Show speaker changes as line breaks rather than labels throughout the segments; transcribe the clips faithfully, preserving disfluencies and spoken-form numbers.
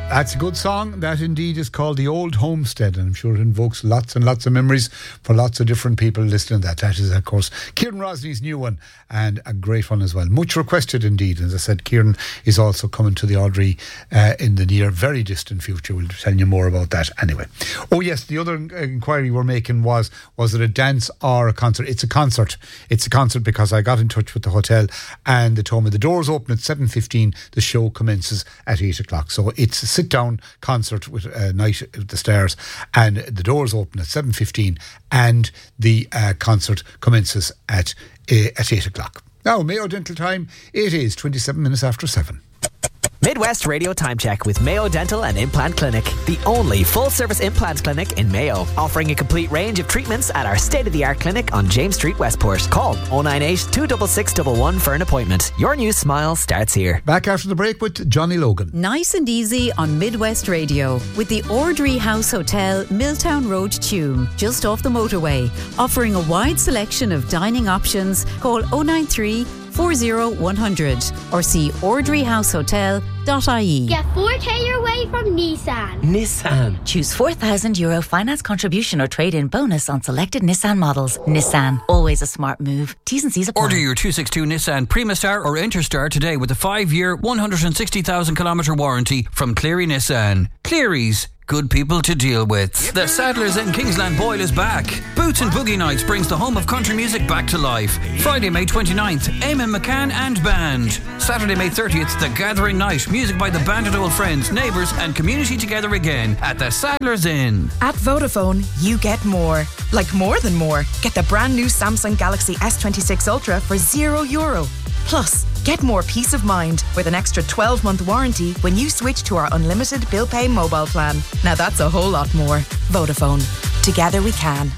That's a good song. That indeed is called The Old Homestead, and I'm sure it invokes lots and lots of memories for lots of different people listening to that. That is, of course, Kieran Rosney's new one, and a great one as well. Much requested indeed. As I said, Kieran is also coming to the Audrey uh, in the near, very distant future. We'll tell you more about that anyway. Oh yes, the other inquiry we're making was, was it a dance or a concert? It's a concert. It's a concert because I got in touch with the hotel and they told me the doors open at seven fifteen, the show commences at eight o'clock. So it's a sit-down concert with a night at the Stars, and the doors open at seven fifteen and the uh, concert commences at uh, at eight o'clock. Now, Mayo Dental time, it is twenty-seven minutes after seven.
Midwest Radio Time Check with Mayo Dental and Implant Clinic, the only full-service implant clinic in Mayo, offering a complete range of treatments at our state-of-the-art clinic on James Street, Westport. Call oh nine eight, two six six one one for an appointment. Your new smile starts here.
Back after the break with Johnny Logan.
Nice and easy on Midwest Radio with the Audrey House Hotel, Milltown Road, Tuam, just off the motorway, offering a wide selection of dining options. Call oh nine three, four oh one hundred or see audrey house hotel dot I E.
Get four K your way from Nissan.
Nissan. Choose four thousand euro finance contribution or trade-in bonus on selected Nissan models. Nissan, always a smart move. T's and C's apply.
Order your two sixty-two Nissan Primastar or Interstar today with a five-year, one hundred sixty thousand kilometre warranty from Cleary Nissan. Cleary's, good people to deal with. The Saddlers in Kingsland Boyle is back. Boots and Boogie Nights brings the home of country music back to life. Friday, May twenty-ninth, Eamon McCann and Band. Saturday, May thirtieth, The Gathering Night. Music by the band and old friends, neighbours and community together again at the Saddlers Inn.
At Vodafone, you get more. Like more than more. Get the brand new Samsung Galaxy S twenty-six Ultra for zero euro. Plus, get more peace of mind with an extra twelve-month warranty when you switch to our unlimited bill pay mobile plan. Now that's a whole lot more. Vodafone. Together we can.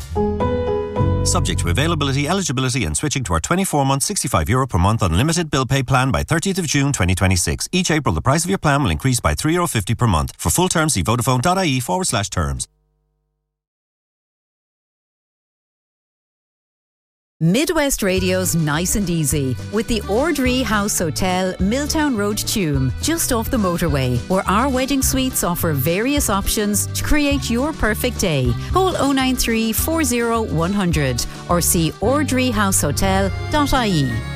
Subject to availability, eligibility and switching to our twenty-four month, sixty-five euro per month unlimited bill pay plan by thirtieth of June twenty twenty-six. Each April, the price of your plan will increase by three euro fifty per month. For full terms, see vodafone.ie forward slash terms.
Midwest Radio's Nice and Easy with the Audrey House Hotel, Milltown Road, Tuam, just off the motorway, where our wedding suites offer various options to create your perfect day. Call oh nine three, four oh one hundred or see audrey house hotel dot I E.